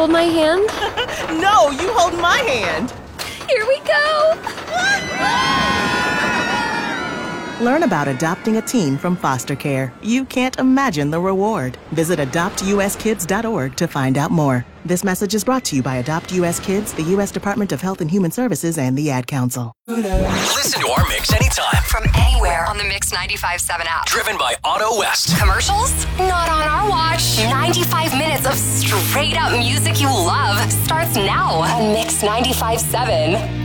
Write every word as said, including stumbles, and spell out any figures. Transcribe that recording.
hold my hand? No, you hold my hand. Here we go! Learn about adopting a teen from foster care. You can't imagine the reward. Visit adopt u s kids dot org to find out more. This message is brought to you by Adopt U S Kids, the U S Department of Health and Human Services, and the Ad Council. Listen to our mix anytime. From anywhere on the Mix ninety-five point seven app. Driven by Auto West. Commercials? Not on our watch. ninety-five minutes of straight up music you love starts now on Mix ninety-five point seven.